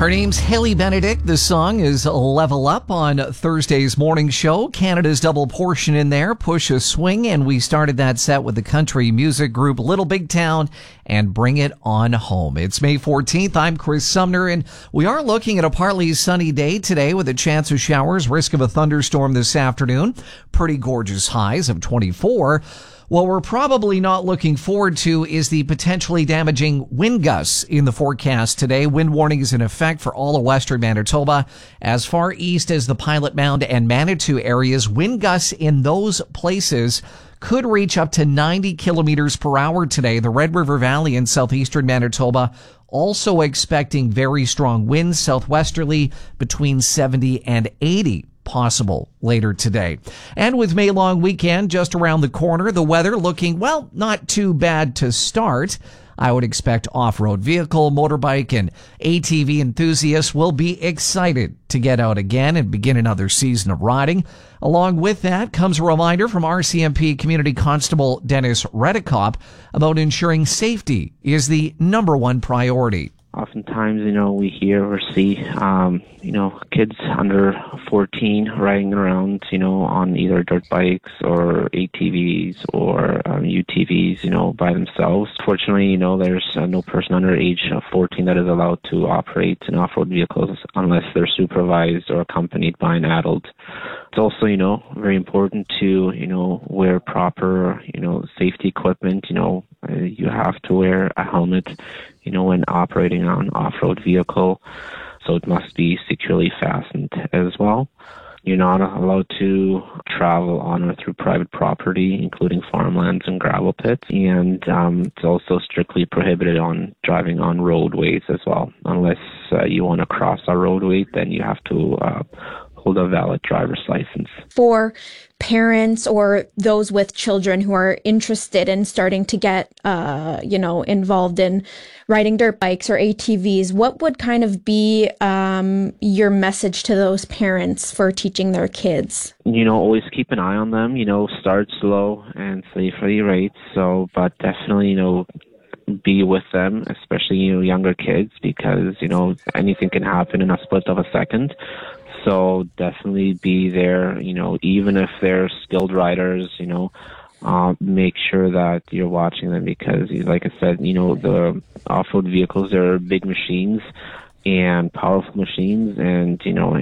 Her name's Haley Benedict. The song is Level Up on Thursday's morning show. Canada's double portion in there, Push a Swing, and we started that set with the country music group Little Big Town and Bring It On Home. It's May 14th. I'm Chris Sumner, and we are looking at a partly sunny day today with a chance of showers, risk of a thunderstorm this afternoon. Pretty gorgeous highs of 24. What we're probably not looking forward to is the potentially damaging wind gusts in the forecast today. Wind warning is in effect for all of western Manitoba. As far east as the Pilot Mound and Manitou areas, wind gusts in those places could reach up to 90 kilometers per hour today. The Red River Valley in southeastern Manitoba also expecting very strong winds, southwesterly between 70 and 80. Possible later today. And with May long weekend just around the corner, the weather looking, well, not too bad to start. I would expect off-road vehicle, motorbike, and ATV enthusiasts will be excited to get out again and begin another season of riding. Along with that comes a reminder from RCMP Community Constable Dennis Redekop about ensuring safety is the number one priority. Oftentimes, we hear or see, kids under 14 riding around, on either dirt bikes or ATVs or UTVs, by themselves. Fortunately, there's no person under age of 14 that is allowed to operate an off-road vehicles unless they're supervised or accompanied by an adult. It's also, very important to, wear proper, safety equipment. You have to wear a helmet, when operating on an off-road vehicle. So it must be securely fastened as well. You're not allowed to travel on or through private property, including farmlands and gravel pits. And it's also strictly prohibited on driving on roadways as well. Unless you want to cross a roadway, then you have to hold a valid driver's license. For parents or those with children who are interested in starting to get, involved in riding dirt bikes or ATVs, what would kind of be your message to those parents for teaching their kids? Always keep an eye on them, start slow and safely, right? So, but definitely, be with them, especially, younger kids, because, anything can happen in a split of a second. So definitely be there, even if they're skilled riders, make sure that you're watching them because, like I said, the off-road vehicles are big machines and powerful machines and,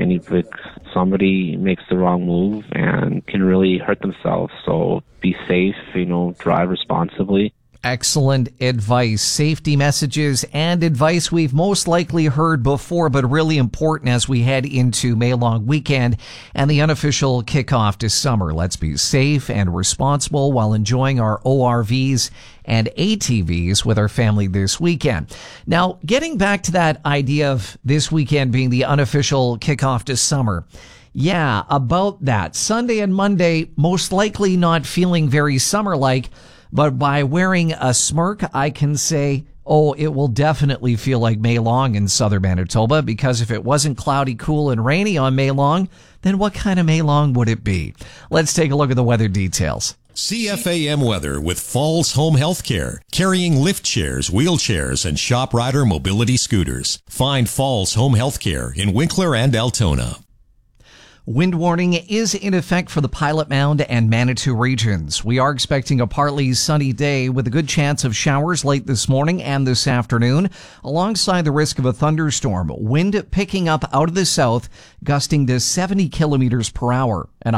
somebody makes the wrong move and can really hurt themselves. So be safe, drive responsibly. Excellent advice. Safety messages and advice we've most likely heard before, but really important as we head into May long weekend and the unofficial kickoff to summer. Let's be safe and responsible while enjoying our ORVs and ATVs with our family this weekend. Now, getting back to that idea of this weekend being the unofficial kickoff to summer. Yeah, about that. Sunday and Monday, most likely not feeling very summer-like. But by wearing a smirk, I can say, it will definitely feel like May long in southern Manitoba, because if it wasn't cloudy, cool, and rainy on May long, then what kind of May long would it be? Let's take a look at the weather details. CFAM weather with Falls Home Healthcare, carrying lift chairs, wheelchairs, and shop rider mobility scooters. Find Falls Home Healthcare in Winkler and Altona. Wind warning is in effect for the Pilot Mound and Manitou regions. We are expecting a partly sunny day with a good chance of showers late this morning and this afternoon, alongside the risk of a thunderstorm. Wind picking up out of the south, gusting to 70 kilometers per hour. And